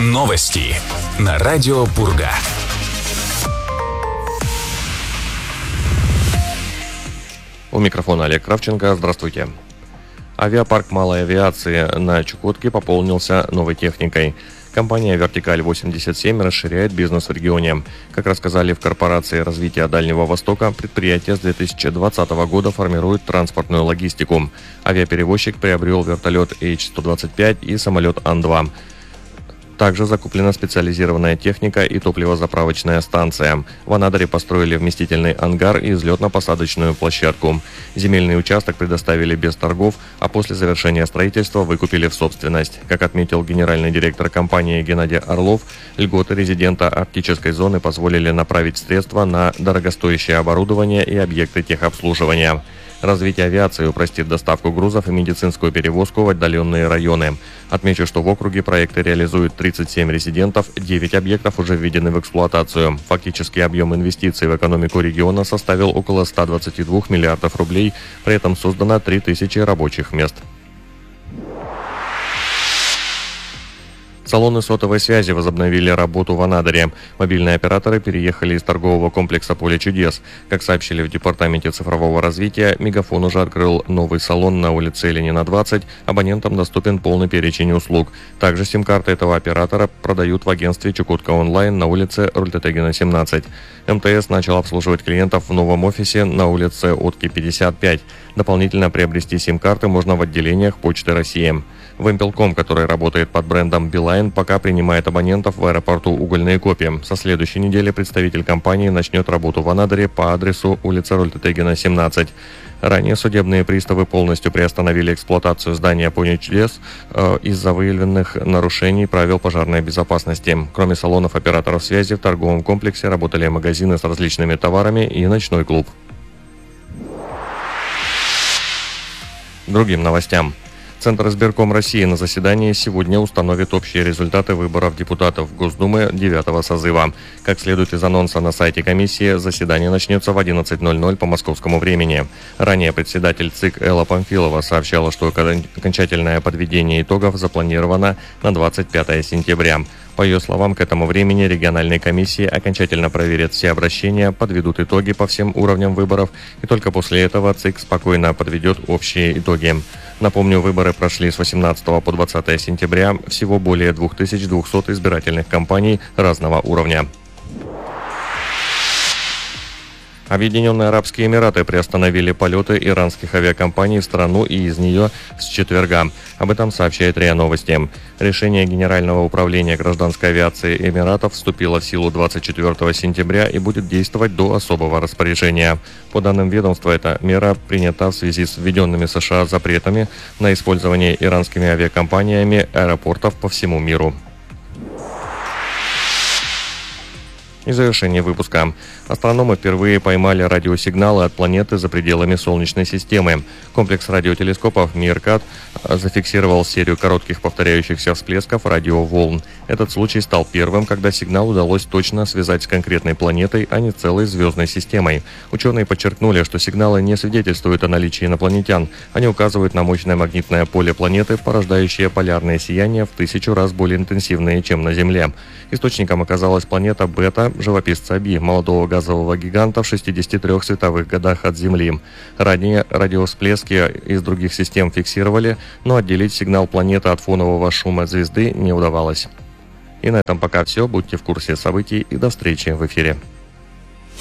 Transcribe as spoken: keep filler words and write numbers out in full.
Новости на радио Пурга. У микрофона Олег Кравченко. Здравствуйте. Авиапарк малой авиации на Чукотке пополнился новой техникой. Компания «Вертикаль восемьдесят семь» расширяет бизнес в регионе. Как рассказали в Корпорации развития Дальнего Востока, предприятие с две тысячи двадцатого года формирует транспортную логистику. Авиаперевозчик приобрел вертолет эйч сто двадцать пять и самолет Ан два. Также закуплена специализированная техника и топливозаправочная станция. В Анадыре построили вместительный ангар и взлетно-посадочную площадку. Земельный участок предоставили без торгов, а после завершения строительства выкупили в собственность. Как отметил генеральный директор компании Геннадий Орлов, льготы резидента арктической зоны позволили направить средства на дорогостоящее оборудование и объекты техобслуживания. Развитие авиации упростит доставку грузов и медицинскую перевозку в отдаленные районы. Отмечу, что в округе проекты реализуют тридцать семь резидентов, девять объектов уже введены в эксплуатацию. Фактический объем инвестиций в экономику региона составил около ста двадцати двух миллиардов рублей, при этом создано три тысячи рабочих мест. Салоны сотовой связи возобновили работу в Анадыре. Мобильные операторы переехали из торгового комплекса «Поле чудес». Как сообщили в Департаменте цифрового развития, Мегафон уже открыл новый салон на улице Ленина, двадцать. Абонентам доступен полный перечень услуг. Также сим-карты этого оператора продают в агентстве «Чукотка онлайн» на улице Рультетегина, семнадцать. эм тэ эс начал обслуживать клиентов в новом офисе на улице Отки, пятьдесят пять. Дополнительно приобрести сим-карты можно в отделениях Почты России. Вимпелком, который работает под брендом Билайн, пока принимает абонентов в аэропорту Угольные Копи. Со следующей недели представитель компании начнет работу в Анадыре по адресу улица Рультетегина, семнадцать. Ранее судебные приставы полностью приостановили эксплуатацию здания «Поле чудес» э, из-за выявленных нарушений правил пожарной безопасности. Кроме салонов операторов связи, в торговом комплексе работали магазины с различными товарами и ночной клуб. Другим новостям. Центр избирком России на заседании сегодня установит общие результаты выборов депутатов Госдумы девятого созыва. Как следует из анонса на сайте комиссии, заседание начнется в одиннадцать ноль ноль по московскому времени. Ранее председатель ЦИК Элла Памфилова сообщала, что окончательное подведение итогов запланировано на двадцать пятое сентября. По ее словам, к этому времени региональные комиссии окончательно проверят все обращения, подведут итоги по всем уровням выборов, и только после этого ЦИК спокойно подведет общие итоги. Напомню, выборы прошли с восемнадцатого по двадцатое сентября, всего более две тысячи двести избирательных кампаний разного уровня. Объединенные Арабские Эмираты приостановили полеты иранских авиакомпаний в страну и из нее с четверга. Об этом сообщает РИА Новости. Решение Генерального управления гражданской авиации Эмиратов вступило в силу двадцать четвёртого сентября и будет действовать до особого распоряжения. По данным ведомства, эта мера принята в связи с введенными США запретами на использование иранскими авиакомпаниями аэропортов по всему миру. И завершение выпуска. Астрономы впервые поймали радиосигналы от планеты за пределами Солнечной системы. Комплекс радиотелескопов МИРКАТ зафиксировал серию коротких повторяющихся всплесков радиоволн. Этот случай стал первым, когда сигнал удалось точно связать с конкретной планетой, а не целой звездной системой. Ученые подчеркнули, что сигналы не свидетельствуют о наличии инопланетян. Они указывают на мощное магнитное поле планеты, порождающее полярное сияние в тысячу раз более интенсивное, чем на Земле. Источником оказалась планета Бета, живописца Би, молодого газового гиганта в шестидесяти трёх световых годах от Земли. Ранее радиовсплески из других систем фиксировали, но отделить сигнал планеты от фонового шума звезды не удавалось. И на этом пока все. Будьте в курсе событий и до встречи в эфире.